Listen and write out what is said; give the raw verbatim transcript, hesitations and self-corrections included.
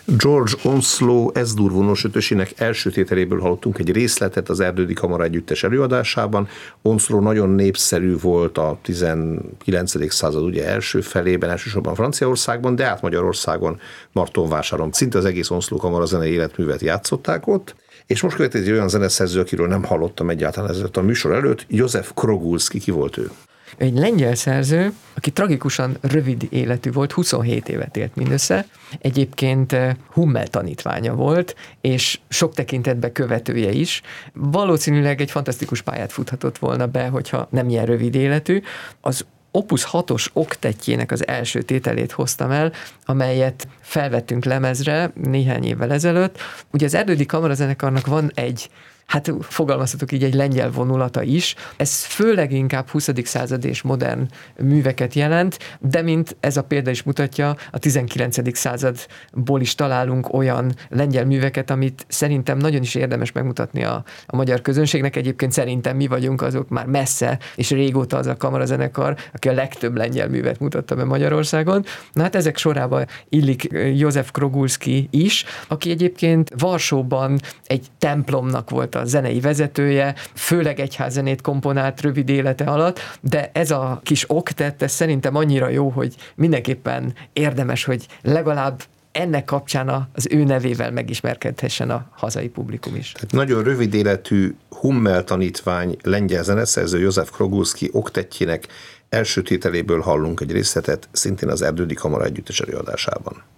George Onslow S-dur vonos ötösének első tételéből hallottunk egy részletet az Erdődi Kamara Együttes előadásában. Onslow nagyon népszerű volt a tizenkilencedik század ugye első felében, elsősorban Franciaországban, de át Magyarországon, Martonvásáron. Szinte az egész Onslow Kamara zenei életművet játszották ott. És most következik egy olyan zeneszerző, akiről nem hallottam egyáltalán ezelőtt a műsor előtt, József Krogulski. Ki volt ő? Egy lengyel szerző, aki tragikusan rövid életű volt, huszonhét évet élt mindössze. Egyébként Hummel tanítványa volt, és sok tekintetben követője is. Valószínűleg egy fantasztikus pályát futhatott volna be, hogyha nem ilyen rövid életű. Az Opus hatos oktettjének az első tételét hoztam el, amelyet felvettünk lemezre néhány évvel ezelőtt. Ugye az Erdődi Kamarazenekarnak van egy, hát fogalmazhatok így, egy lengyel vonulata is. Ez főleg inkább huszadik század és modern műveket jelent, de mint ez a példa is mutatja, a tizenkilencedik századból is találunk olyan lengyel műveket, amit szerintem nagyon is érdemes megmutatni a, a magyar közönségnek. Egyébként szerintem mi vagyunk azok már messze, és régóta az a kamarazenekar, aki a legtöbb lengyel művet mutatta be Magyarországon. Na hát ezek sorába illik József Krogulski is, aki egyébként Varsóban egy templomnak volt a zenei vezetője, főleg egyházzenét komponált rövid élete alatt, de ez a kis oktett, ez szerintem annyira jó, hogy mindenképpen érdemes, hogy legalább ennek kapcsán az ő nevével megismerkedhessen a hazai publikum is. Tehát nagyon rövid életű Hummel tanítvány, lengyel zeneszerző József Krogulski oktettjének első tételéből hallunk egy részletet, szintén az Erdődi Kamara Együttes előadásában.